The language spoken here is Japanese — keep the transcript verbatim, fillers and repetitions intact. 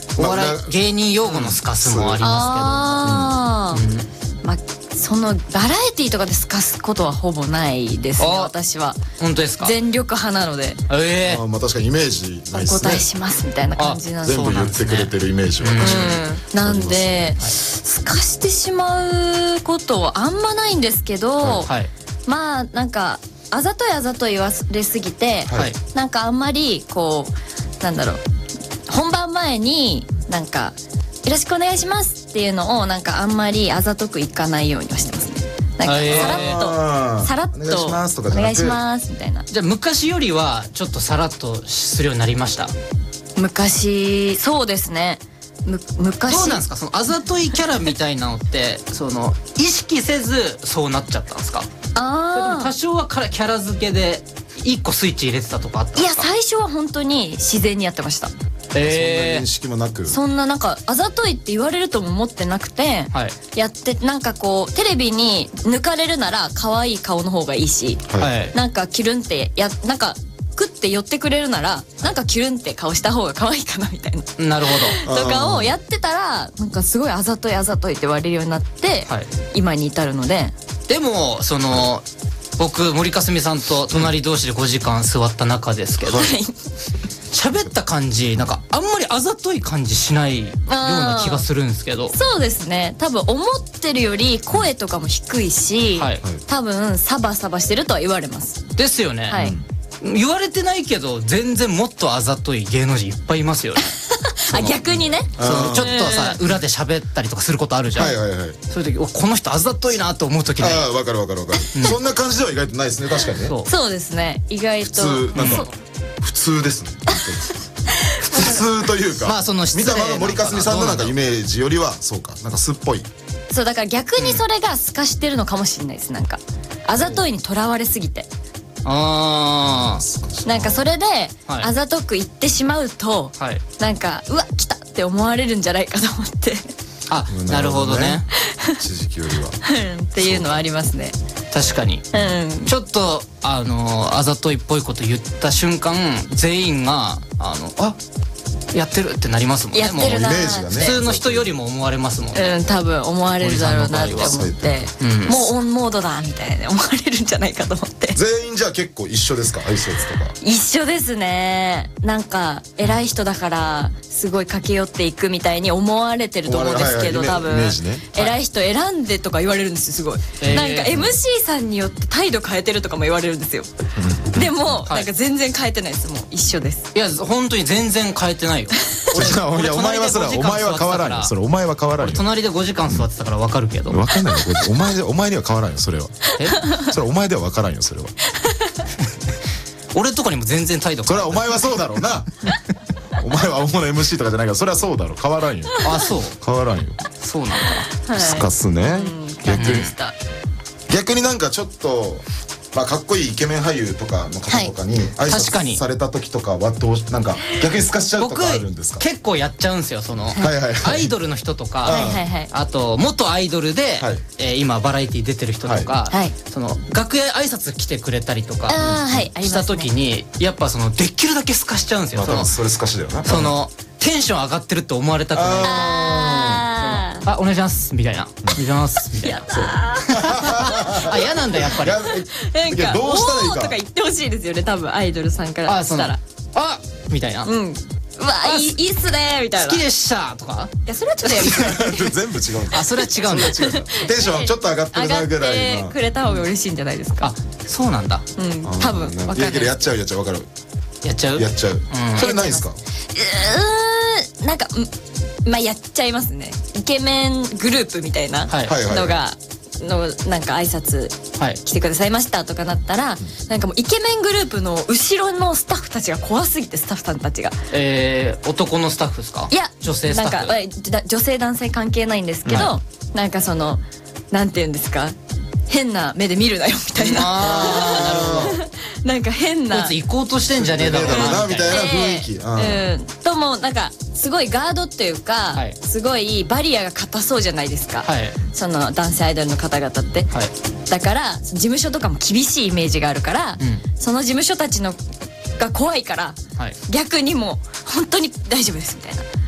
お笑い芸人用語のスカスもありますけど、 ああ、まあそのバラエティーとかで透かすことはほぼないですね、私は。 本当ですか？ 全力派なので、 ええあ、まあ確かにイメージないっすね。 お答えしますみたいな感じなんで、 全部言ってくれてるイメージは確かうん、なんで透かしてしまうことはあんまないんですけど、 はい、 まあなんかあざといあざとい言われすぎて、 はい、 なんかあんまりこうなんだろう、本番前になんかよろしくお願いしますっていうのをなんかあんまりあざとくいかないようにはしてますね。なんかさらっとさらっとお願いしますとかじゃなくお願いしますみたいな。 じゃあ昔よりはちょっとさらっとするようになりました？ 昔そうですね。む昔どうなんですか、そのあざといキャラみたいなのってその意識せずそうなっちゃったんですか？ あそれとも多少はからキャラ付けで一個スイッチ入れてたとかあったんいやですか？ 最初は本当に自然にやってました。 え認識もなく。 そんななんかあざといって言われるとも思ってなくて、 はい、 やってなんかこうテレビに抜かれるなら可愛い顔の方がいいし、 はい、 なんかキュルンってやなんかクッて寄ってくれるならなんかキュルンって顔した方が可愛いかなみたいななるほどとかをやってたらなんかすごいあざといあざといって言われるようになって、はい、今に至るので。 でもその僕森香澄さんと隣同士でごじかん座った中ですけど、 はい、 喋った感じなんかあんまりあざとい感じしないような気がするんですけど。 そうですね、多分思ってるより声とかも低いし、はい、多分サバサバしてるとは言われます。 ですよね、 はい、 言われてないけど全然もっとあざとい芸能人いっぱいいますよねあ、逆にね、 そのちょっとさ裏で喋ったりとかすることあるじゃん。 はいはいはい。 そういう時この人あざといなと思う時ない？ ああ、分かる分かる分かる、うん、そんな感じでは意外とないですね。確かにね。 そう、そうですね、意外と普通なんか、うん、普通ですね普通というか、まあその見たまま森香澄さんのなんかイメージよりはそうか、なんか素っぽい。 そうだから逆にそれが透かしてるのかもしれないです。なんかあざといにとらわれすぎて、 あーなんかそれであざとく言ってしまうと、はい、なんかうわ来たって思われるんじゃないかと思ってあ、なるほどね一時期よりはっていうのはありますね。 確かに、うん、ちょっとあのあざといっぽいこと言った瞬間全員があのあやってるってなりますもんね。 やってるなーってもう普通の人よりも思われますもんね。 うん、多分思われるだろうなって思って、うん、もうオンモードだみたいな思われるんじゃないかと思って。 全員じゃあ結構一緒ですか、挨拶とか？ 一緒ですね。なんか偉い人だからすごい駆け寄っていくみたいに思われてると思うんですけど、多分偉い人選んでとか言われるんですよ。すごい、えー、なんか エムシー さんによって態度変えてるとかも言われるんですよでも、はい、なんか全然変えてないです。もう一緒です。 いや本当に全然変えてないよいやお前はそれお前は変わらんよ。それお前は変わらんよ。 隣でごじかん座ってたから分かるけど。 分かんないよ。お前でお前には変わらんよそれは。え？それお前では分からんよそれは。 俺とかにも全然態度変わる。それはお前はそうだろうな。お前は主な エムシー とかじゃないからそれはそうだろう。変わらんよ。 あ、そう変わらんよ。 そうなんだ。 すかすね。逆に逆になんかちょっとまあかっこいいイケメン俳優とかの方とかに挨拶された時とかはどうなんか逆にすかしちゃうとかあるんですか？ 僕結構やっちゃうんですよ。そのアイドルの人とか、あと元アイドルで今バラエティー出てる人とか、その楽屋挨拶来てくれたりとかした時にやっぱそのできるだけすかしちゃうんですよ。 それすかしだよな。 そのテンション上がってるって思われたくない。あ、お願いしますみたいな、お願いしますみたいな。あ、嫌なんだやっぱり。なんかどうしたらいいかとか言ってほしいですよね。多分アイドルさんからしたら。 あ、みたいな。うん。 うわ、いいっすねみたいな。 好きでしたとか。 いやそれはちょっとやりたい。 全部違うんだ。 あ、それは違うんだ。 テンションちょっと上がってるなぐらい。 上がってくれた方が嬉しいんじゃないですか。 あ、そうなんだ。 うん、多分。 いやけどやっちゃうやっちゃうわかる。 やっちゃう。 やっちゃう。それないですか？ うーん、なんか。まあやっちゃいますね。イケメングループみたいなのがのなんか挨拶来てくださいましたとかなったら、なんかもうイケメングループの後ろのスタッフたちが怖すぎて、スタッフさんたちがえー、男のスタッフですか？ いや女性スタッフ。 なんか女性男性関係ないんですけど、はい、なんかそのなんていうんですか、変な目で見るなよみたいな。 あー、なるほど。 なんか変なこいつ行こうとしてんじゃねえだろうなみたいな雰囲気。 うん。ともなんかすごいガードっていうか、はい、すごいバリアが硬そうじゃないですか。はい、その男性アイドルの方々って。はい、だから事務所とかも厳しいイメージがあるから、うん、その事務所たちのが怖いから、はい、逆にもう本当に大丈夫ですみたいな。